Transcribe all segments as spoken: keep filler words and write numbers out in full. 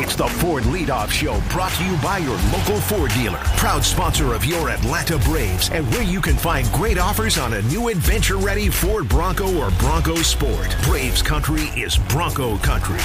It's the Ford Leadoff Show, brought to you by your local Ford dealer. Proud sponsor of your Atlanta Braves, and where you can find great offers on a new adventure-ready Ford Bronco or Bronco Sport. Braves country is Bronco country.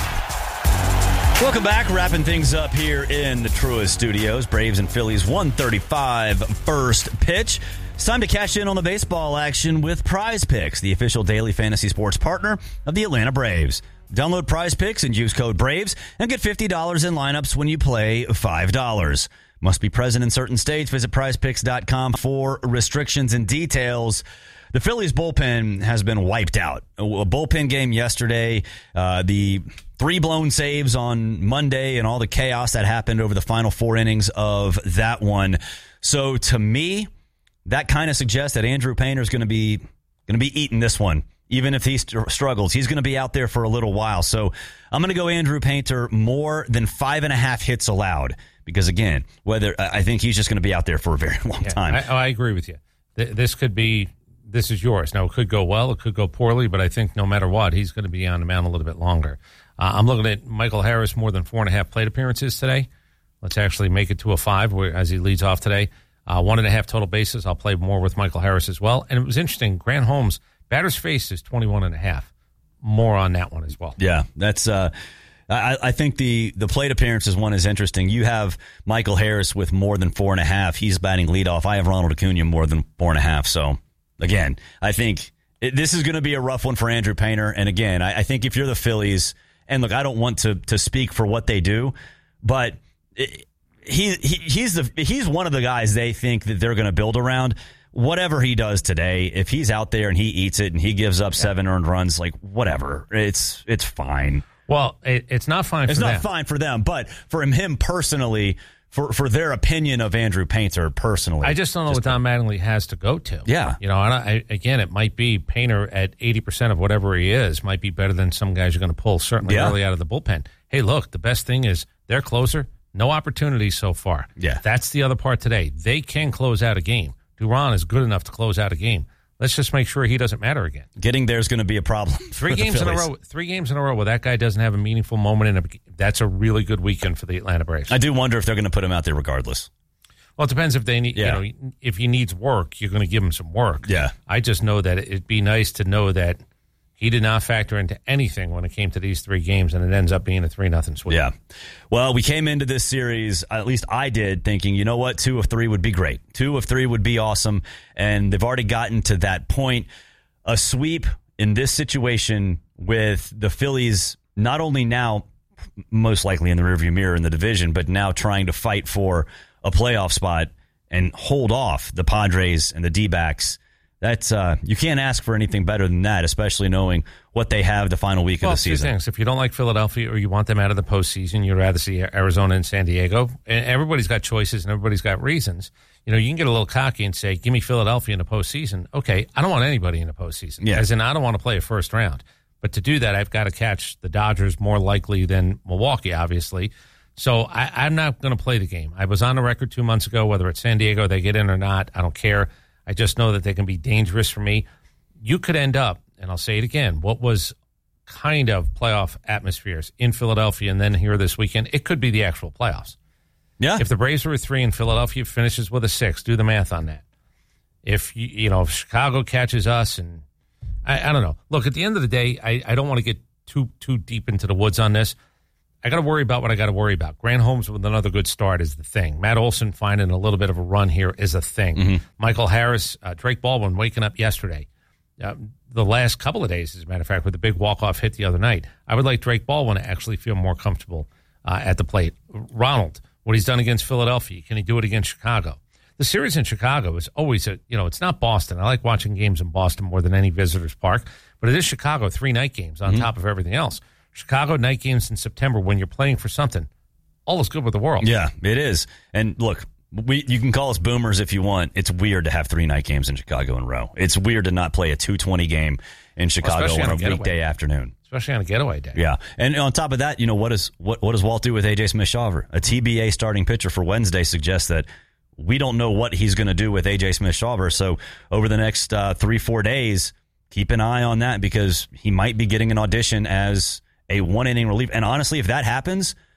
Welcome back. Wrapping things up here in the Truist Studios. Braves and Phillies one thirty-five first pitch. It's time to cash in on the baseball action with Prize Picks, the official daily fantasy sports partner of the Atlanta Braves. Download Prize Picks and use code BRAVES and get fifty dollars in lineups when you play five dollars. Must be present in certain states. Visit prize picks dot com for restrictions and details. The Phillies bullpen has been wiped out. A bullpen game yesterday, uh, the three blown saves on Monday, and all the chaos that happened over the final four innings of that one. So to me, that kind of suggests that Andrew Painter is going to be going to be eating this one. Even if he st- struggles, he's going to be out there for a little while. So I'm going to go Andrew Painter more than five and a half hits allowed. Because, again, whether I think he's just going to be out there for a very long yeah, time. I, I agree with you. Th- this could be, this is yours. Now, it could go well, it could go poorly, but I think no matter what, he's going to be on the mound a little bit longer. Uh, I'm looking at Michael Harris, more than four and a half plate appearances today. Let's actually make it to a five where, as he leads off today. Uh, one and a half total bases. I'll play more with Michael Harris as well. And it was interesting. Grant Holmes, batter's face is twenty-one and a half. More on that one as well. Yeah, that's. Uh, I, I think the the plate appearances one is interesting. You have Michael Harris with more than four and a half. He's batting leadoff. I have Ronald Acuna more than four and a half. So again, I think it, this is going to be a rough one for Andrew Painter. And again, I, I think if you're the Phillies, and look, I don't want to to speak for what they do, but. It, He, he he's the he's one of the guys they think that they're going to build around. Whatever he does today, if he's out there and he eats it and he gives up yeah. seven earned runs, like whatever, it's it's fine. Well, it, it's not fine. It's for not them. fine for them, but for him, him personally, for for their opinion of Andrew Painter personally, I just don't know just what Don Mattingly has to go to. Yeah, you know, and I, again, it might be Painter at eighty percent of whatever he is might be better than some guys you're going to pull certainly yeah. early out of the bullpen. Hey, look, the best thing is their closer. No opportunities so far. Yeah. That's the other part today. They can close out a game. Duran is good enough to close out a game. Let's just make sure he doesn't matter again. Getting there is going to be a problem. Three games in a row. Three games in a row where that guy doesn't have a meaningful moment in a. That's a really good weekend for the Atlanta Braves. I do wonder if they're going to put him out there regardless. Well, it depends if they need. Yeah. You know, if he needs work, you're going to give him some work. Yeah. I just know that it'd be nice to know that he did not factor into anything when it came to these three games, and it ends up being a three nothing sweep. Yeah. Well, we came into this series, at least I did, thinking, you know what, two of three would be great. Two of three would be awesome, and they've already gotten to that point. A sweep in this situation with the Phillies not only now most likely in the rearview mirror in the division, but now trying to fight for a playoff spot and hold off the Padres and the D-backs. That's uh, you can't ask for anything better than that, especially knowing what they have the final week well, of the season. Two things. If you don't like Philadelphia or you want them out of the postseason, you'd rather see Arizona and San Diego. And everybody's got choices and everybody's got reasons. You know, you can get a little cocky and say, give me Philadelphia in the postseason. Okay, I don't want anybody in the postseason. Yeah. As in, I don't want to play a first round. But to do that, I've got to catch the Dodgers more likely than Milwaukee, obviously. So I, I'm not going to play the game. I was on the record two months ago, whether it's San Diego, they get in or not, I don't care. I just know that they can be dangerous for me. You could end up, and I'll say it again, what was kind of playoff atmospheres in Philadelphia and then here this weekend, it could be the actual playoffs. Yeah. If the Braves are a three and Philadelphia finishes with a six, do the math on that. If, you, you know, if Chicago catches us and I, I don't know. Look, at the end of the day, I, I don't want to get too too deep into the woods on this. I got to worry about what I got to worry about. Grant Holmes with another good start is the thing. Matt Olson finding a little bit of a run here is a thing. Mm-hmm. Michael Harris, uh, Drake Baldwin waking up yesterday. Uh, the last couple of days, as a matter of fact, with the big walk-off hit the other night. I would like Drake Baldwin to actually feel more comfortable uh, at the plate. Ronald, what he's done against Philadelphia, can he do it against Chicago? The series in Chicago is always, a, you know, it's not Boston. I like watching games in Boston more than any visitor's park, but it is Chicago, three night games on mm-hmm. top of everything else. Chicago night games in September when you're playing for something, all is good with the world. Yeah, it is. And look, we you can call us boomers if you want. It's weird to have three night games in Chicago in a row. It's weird to not play a two twenty game in Chicago well, on, on a weekday afternoon. Especially on a getaway day. Yeah. And on top of that, you know, what, is, what, what does Walt do with A J Smith-Shawver? A T B A starting pitcher for Wednesday suggests that we don't know what he's going to do with A J Smith-Shawver. So over the next uh, three, four days, keep an eye on that because he might be getting an audition as a one-inning relief. And honestly, if that happens,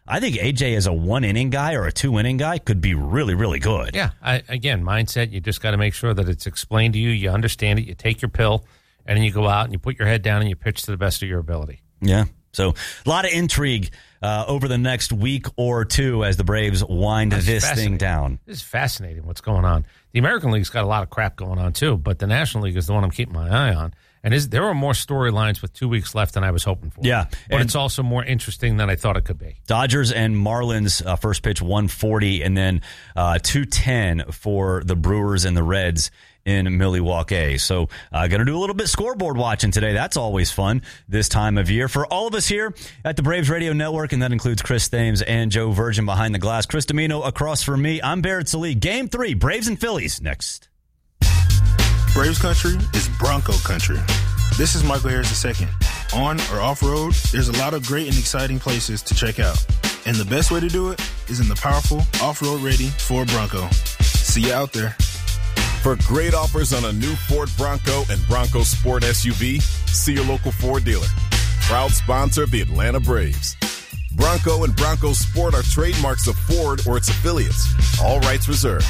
I think A J as a one-inning guy or a two-inning guy could be really, really good. Yeah, I, again, mindset, you just got to make sure that it's explained to you, you understand it, you take your pill, and then you go out and you put your head down and you pitch to the best of your ability. Yeah, so a lot of intrigue uh, over the next week or two as the Braves wind That's this thing down. This is fascinating what's going on. The American League's got a lot of crap going on too, but the National League is the one I'm keeping my eye on. And is, there are more storylines with two weeks left than I was hoping for. Yeah. But it's also more interesting than I thought it could be. Dodgers and Marlins, uh, first pitch one forty, and then uh, two ten for the Brewers and the Reds in Milwaukee. So uh, going to do a little bit scoreboard watching today. That's always fun this time of year. For all of us here at the Braves Radio Network, and that includes Chris Thames and Joe Virgin behind the glass. Chris Domino across from me. I'm Barrett Sallee. Game three, Braves and Phillies next. Braves country is Bronco country. This is Michael Harris the second. On or off-road, there's a lot of great and exciting places to check out. And the best way to do it is in the powerful, off-road ready Ford Bronco. See you out there. For great offers on a new Ford Bronco and Bronco Sport S U V, see your local Ford dealer. Proud sponsor of the Atlanta Braves. Bronco and Bronco Sport are trademarks of Ford or its affiliates. All rights reserved.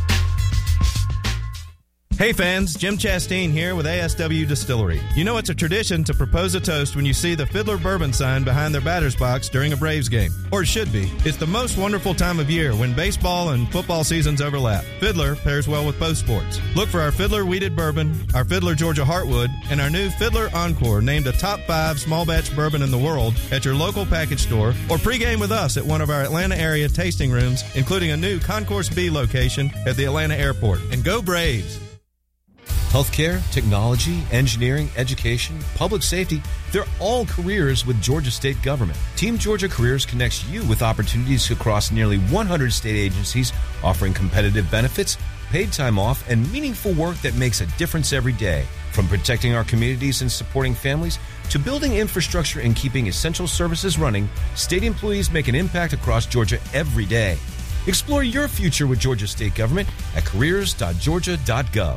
Hey fans, Jim Chastain here with A S W Distillery. You know it's a tradition to propose a toast when you see the Fiddler Bourbon sign behind their batter's box during a Braves game. Or it should be. It's the most wonderful time of year when baseball and football seasons overlap. Fiddler pairs well with both sports. Look for our Fiddler Wheated Bourbon, our Fiddler Georgia Heartwood, and our new Fiddler Encore, named a top five small batch bourbon in the world, at your local package store, or pregame with us at one of our Atlanta area tasting rooms, including a new Concourse B location at the Atlanta airport. And go Braves! Healthcare, technology, engineering, education, public safety, they're all careers with Georgia State Government. Team Georgia Careers connects you with opportunities across nearly one hundred state agencies, offering competitive benefits, paid time off, and meaningful work that makes a difference every day. From protecting our communities and supporting families to building infrastructure and keeping essential services running, state employees make an impact across Georgia every day. Explore your future with Georgia State Government at careers dot georgia dot gov.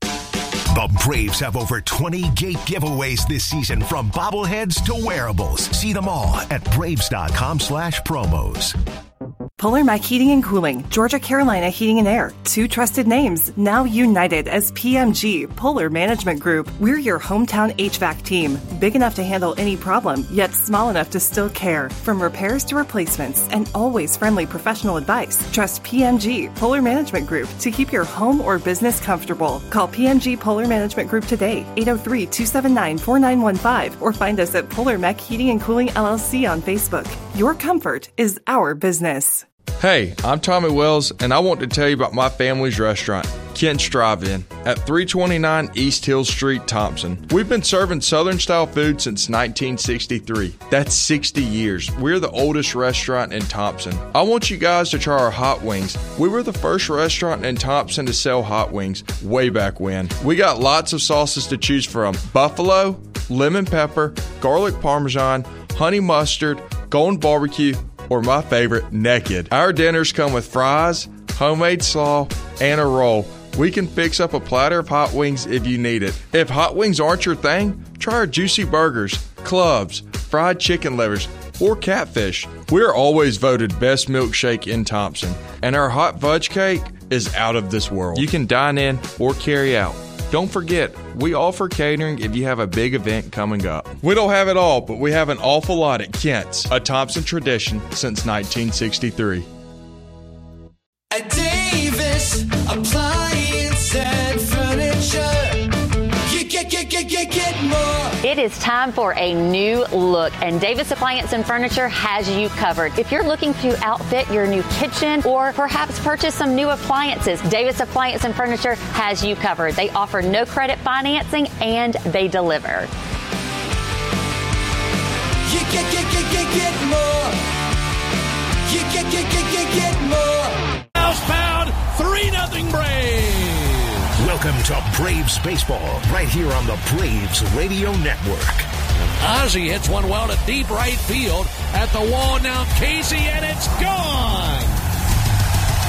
The Braves have over twenty gate giveaways this season, from bobbleheads to wearables. See them all at braves.com slash promos. Polar Mac Heating and Cooling, Georgia Carolina Heating and Air. Two trusted names, now united as P M G, Polar Management Group. We're your hometown H V A C team. Big enough to handle any problem, yet small enough to still care. From repairs to replacements, and always friendly professional advice. Trust P M G, Polar Management Group, to keep your home or business comfortable. Call P M G Polar Management Group today, eight oh three, two seven nine, four nine one five, or find us at Polar Mac Heating and Cooling L L C on Facebook. Your comfort is our business. Hey, I'm Tommy Wells, and I want to tell you about my family's restaurant, Kent's Drive-In, at three twenty-nine East Hill Street, Thompson. We've been serving Southern-style food since nineteen sixty-three. That's sixty years. We're the oldest restaurant in Thompson. I want you guys to try our hot wings. We were the first restaurant in Thompson to sell hot wings way back when. We got lots of sauces to choose from: buffalo, lemon pepper, garlic parmesan, honey mustard, golden barbecue, or my favorite, naked. Our dinners come with fries, homemade slaw, and a roll. We can fix up a platter of hot wings if you need it. If hot wings aren't your thing, try our juicy burgers, clubs, fried chicken livers, or catfish. We're always voted best milkshake in Thompson, and our hot fudge cake is out of this world. You can dine in or carry out. Don't forget, we offer catering if you have a big event coming up. We don't have it all, but we have an awful lot at Kent's, a Thompson tradition since nineteen sixty-three. At Davis Appliance and Furniture, you get, get, get, get, get more. It is time for a new look, and Davis Appliance and Furniture has you covered. If you're looking to outfit your new kitchen or perhaps purchase some new appliances, Davis Appliance and Furniture has you covered. They offer no credit financing, and they deliver. You get, get, get, get, get more. You get, get, get, get, get more. Housebound, three nothing Braves. Welcome to Braves Baseball, right here on the Braves Radio Network. Ozzie hits one well to deep right field at the wall. Now Casey, and it's gone.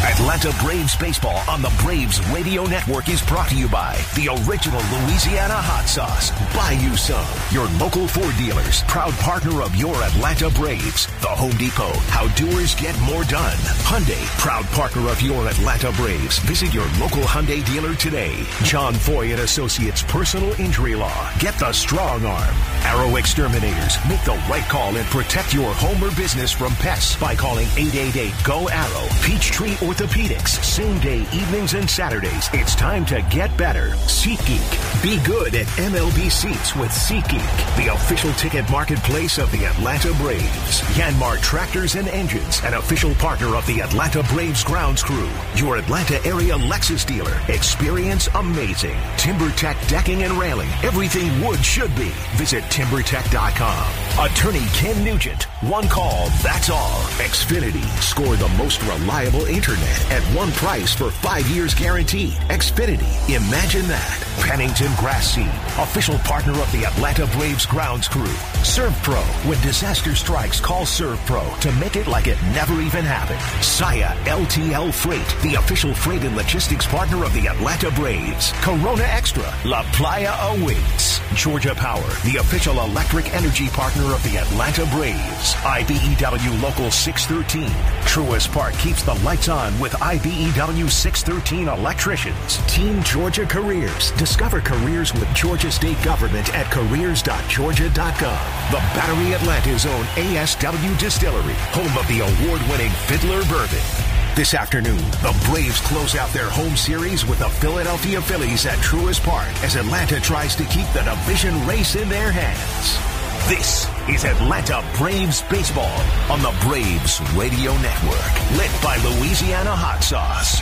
Atlanta Braves baseball on the Braves Radio Network is brought to you by the original Louisiana hot sauce. Buy you some. Your local Ford dealers, proud partner of your Atlanta Braves. The Home Depot, how doers get more done. Hyundai, proud partner of your Atlanta Braves. Visit your local Hyundai dealer today. John Foy and Associates Personal Injury Law. Get the strong arm. Arrow Exterminators. Make the right call and protect your home or business from pests by calling eight eight eight, G O, ARROW. Peachtree Orthopedics. Same day, evenings and Saturdays. It's time to get better. SeatGeek. Be good at M L B seats with SeatGeek, the official ticket marketplace of the Atlanta Braves. Yanmar Tractors and Engines, an official partner of the Atlanta Braves grounds crew. Your Atlanta area Lexus dealer. Experience amazing. TimberTech Decking and Railing. Everything wood should be. Visit timber tech dot com. Attorney Ken Nugent. One call, that's all. Xfinity. Score the most reliable internet at one price for five years guaranteed. Xfinity. Imagine that. Pennington Grass Seed. Official partner of the Atlanta Braves grounds crew. ServPro. When disaster strikes, call ServPro to make it like it never even happened. Saya L T L Freight. The official freight and logistics partner of the Atlanta Braves. Corona Extra. La Playa awaits. Georgia Power. The official electric energy partner of the Atlanta Braves. I B E W Local six thirteen. Truist Park keeps the lights on with I B E W six thirteen electricians. Team Georgia Careers. Discover careers with Georgia State Government at careers dot georgia dot gov. The Battery Atlanta's own A S W Distillery, home of the award-winning Fiddler Bourbon. This afternoon, the Braves close out their home series with the Philadelphia Phillies at Truist Park as Atlanta tries to keep the division race in their hands. This is Atlanta Braves baseball on the Braves Radio Network, lit by Louisiana hot sauce.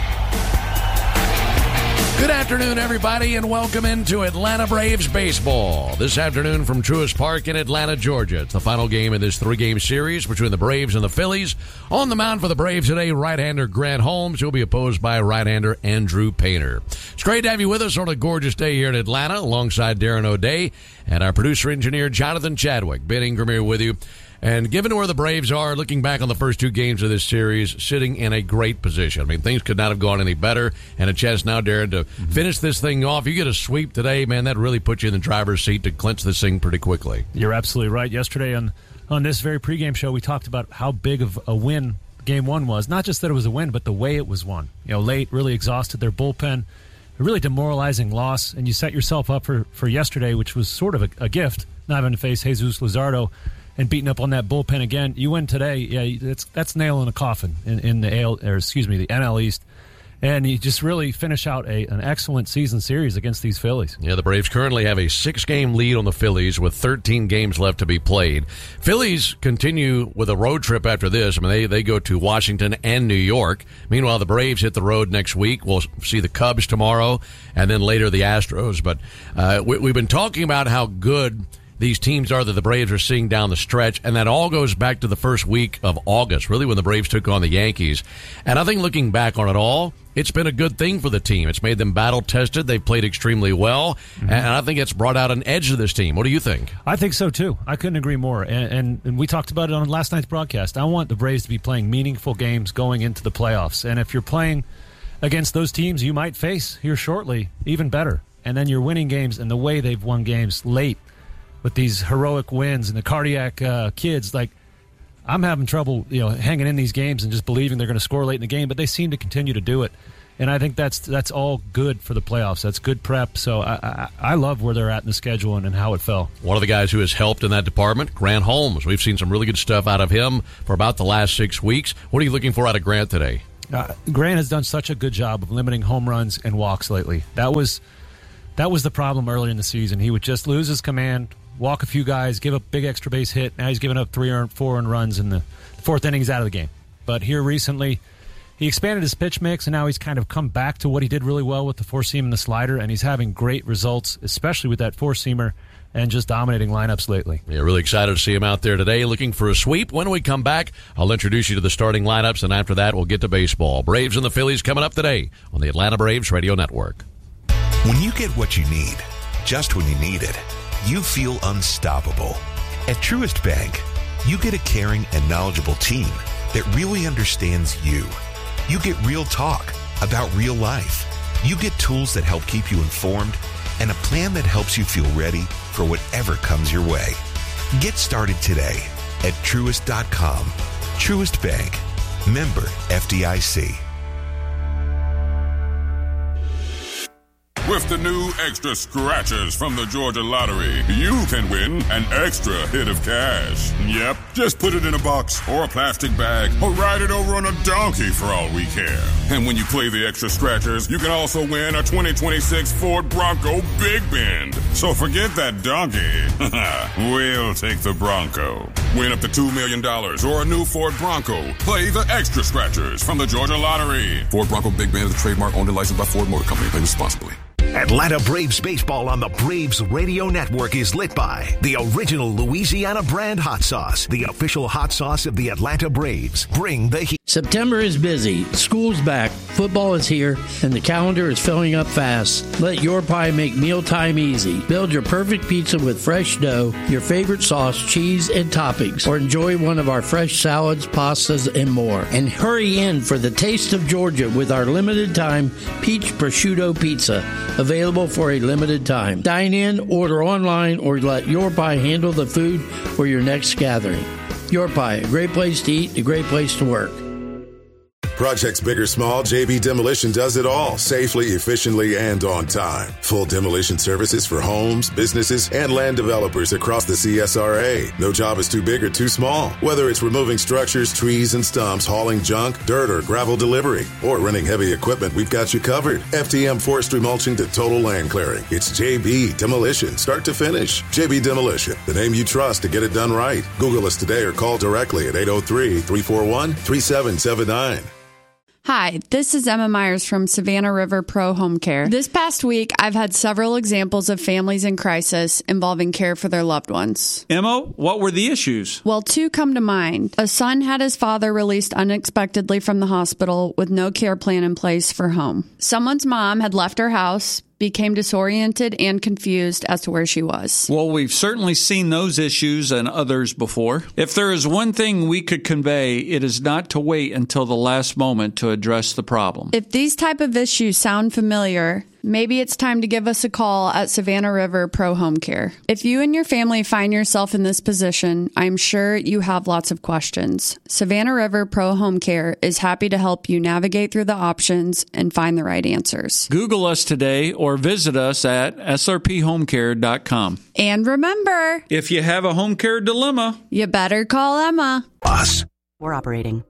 Good afternoon, everybody, and welcome into Atlanta Braves baseball. This afternoon from Truist Park in Atlanta, Georgia. It's the final game in this three-game series between the Braves and the Phillies. On the mound for the Braves today, right-hander Grant Holmes. He'll be opposed by right-hander Andrew Painter. It's great to have you with us on a gorgeous day here in Atlanta, alongside Darren O'Day and our producer-engineer Jonathan Chadwick. Ben Ingram here with you. And given where the Braves are, looking back on the first two games of this series, sitting in a great position. I mean, things could not have gone any better. And a chance now, Darren, to mm-hmm. finish this thing off. You get a sweep today, man, that really puts you in the driver's seat to clinch this thing pretty quickly. You're absolutely right. Yesterday on, on this very pregame show, we talked about how big of a win game one was. Not just that it was a win, but the way it was won. You know, late, really exhausted their bullpen. A really demoralizing loss. And you set yourself up for, for yesterday, which was sort of a, a gift, not having to face Jesus Luzardo and beating up on that bullpen again. You win today, yeah, that's that's nail in a coffin in, in the A L, or excuse me, the N L East, and you just really finish out a an excellent season series against these Phillies. Yeah, the Braves currently have a six-game lead on the Phillies with thirteen games left to be played. Phillies continue with a road trip after this. I mean, they they go to Washington and New York. Meanwhile, the Braves hit the road next week. We'll see the Cubs tomorrow, and then later the Astros. But uh, we, we've been talking about how good these teams are that the Braves are seeing down the stretch, and that all goes back to the first week of August, really when the Braves took on the Yankees. And I think looking back on it all, it's been a good thing for the team. It's made them battle-tested. They've played extremely well, mm-hmm. and I think it's brought out an edge to this team. What do you think? I think so, too. I couldn't agree more. And, and, and we talked about it on last night's broadcast. I want the Braves to be playing meaningful games going into the playoffs. And if you're playing against those teams you might face here shortly, even better. And then you're winning games, and the way they've won games late, with these heroic wins and the cardiac uh, kids, like I'm having trouble, you know, hanging in these games and just believing they're going to score late in the game, but they seem to continue to do it, and I think that's that's all good for the playoffs. That's good prep. So I I, I love where they're at in the schedule and, and how it fell. One of the guys who has helped in that department, Grant Holmes. We've seen some really good stuff out of him for about the last six weeks. What are you looking for out of Grant today? Uh, Grant has done such a good job of limiting home runs and walks lately. That was that was the problem earlier in the season. He would just lose his command, walk a few guys, give up big extra base hit. Now he's given up three or four earned runs in the fourth inning. He's out of the game. But here recently, he expanded his pitch mix, and now he's kind of come back to what he did really well with the four-seam and the slider, and he's having great results, especially with that four-seamer and just dominating lineups lately. Yeah, really excited to see him out there today, looking for a sweep. When we come back, I'll introduce you to the starting lineups, and after that, we'll get to baseball. Braves and the Phillies coming up today on the Atlanta Braves Radio Network. When you get what you need, just when you need it, you feel unstoppable. At Truist Bank, you get a caring and knowledgeable team that really understands you. You get real talk about real life. You get tools that help keep you informed and a plan that helps you feel ready for whatever comes your way. Get started today at Truist dot com. Truist Bank. Member F D I C. With the new extra scratchers from the Georgia Lottery, you can win an extra hit of cash. Yep, just put it in a box or a plastic bag or ride it over on a donkey for all we care. And when you play the extra scratchers, you can also win a twenty twenty-six Ford Bronco Big Bend. So forget that donkey. We'll take the Bronco. Win up to two million dollars or a new Ford Bronco. Play the extra scratchers from the Georgia Lottery. Ford Bronco Big Bend is a trademark owned and licensed by Ford Motor Company. Play responsibly. Atlanta Braves baseball on the Braves Radio Network is lit by the original Louisiana brand hot sauce, the official hot sauce of the Atlanta Braves. Bring the heat. September is busy. School's back. Football is here, and the calendar is filling up fast. Let Your Pie make mealtime easy. Build your perfect pizza with fresh dough, your favorite sauce, cheese, and toppings, or enjoy one of our fresh salads, pastas, and more. And hurry in for the taste of Georgia with our limited time peach prosciutto pizza. Available for a limited time. Dine in, order online, or let Your Pie handle the food for your next gathering. Your Pie, a great place to eat, a great place to work. Projects big or small, J B Demolition does it all safely, efficiently, and on time. Full demolition services for homes, businesses, and land developers across the C S R A. No job is too big or too small. Whether it's removing structures, trees, and stumps, hauling junk, dirt, or gravel delivery, or renting heavy equipment, we've got you covered. F T M forestry mulching to total land clearing. It's J B Demolition, start to finish. J B Demolition, the name you trust to get it done right. Google us today or call directly at eight oh three, three four one, three seven seven nine. Hi, this is Emma Myers from Savannah River Pro Home Care. This past week, I've had several examples of families in crisis involving care for their loved ones. Emma, what were the issues? Well, two come to mind. A son had his father released unexpectedly from the hospital with no care plan in place for home. Someone's mom had left her house, became disoriented and confused as to where she was. Well, we've certainly seen those issues and others before. If there is one thing we could convey, it is not to wait until the last moment to address the problem. If these type of issues sound familiar, maybe it's time to give us a call at Savannah River Pro Home Care. If you and your family find yourself in this position, I'm sure you have lots of questions. Savannah River Pro Home Care is happy to help you navigate through the options and find the right answers. Google us today or visit us at S R P home care dot com. And remember, if you have a home care dilemma, you better call Emma. Us. We're operating.